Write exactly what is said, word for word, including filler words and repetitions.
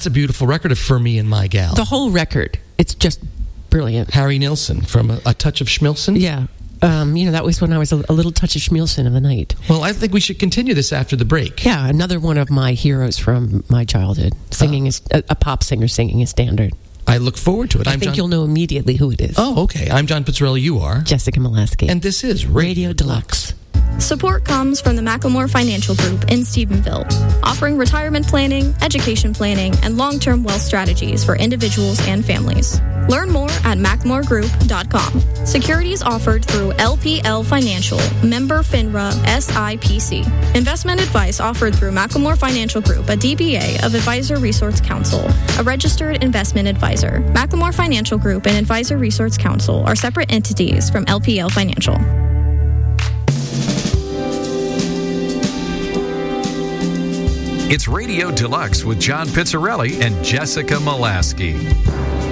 That's a beautiful record of For Me and My Gal. The whole record. It's just brilliant. Harry Nilsson from A, a Touch of Schmilsson. Yeah. Um, you know, that was when I was a, a little touch of Schmilsson of the night. Well, I think we should continue this after the break. Yeah, another one of my heroes from my childhood. Singing uh, is, a, a pop singer singing a standard. I look forward to it. I I'm think John... you'll know immediately who it is. Oh, okay. I'm John Pizzarelli. You are? Jessica Molaski. And this is Radio, Radio Deluxe. Deluxe. Support comes from the Macklemore Financial Group in Stephenville, offering retirement planning, education planning, and long-term wealth strategies for individuals and families. Learn more at macklemore group dot com. Securities offered through L P L Financial, member FINRA S I P C. Investment advice offered through Macklemore Financial Group, a D B A of Advisor Resource Council, a registered investment advisor. Macklemore Financial Group and Advisor Resource Council are separate entities from L P L Financial. It's Radio Deluxe with John Pizzarelli and Jessica Molaski.